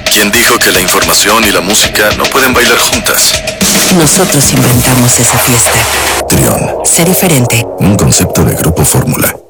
¿Quién dijo que la información y la música no pueden bailar juntas? Nosotros inventamos esa fiesta. Trión. Sé diferente. Un concepto de Grupo Fórmula.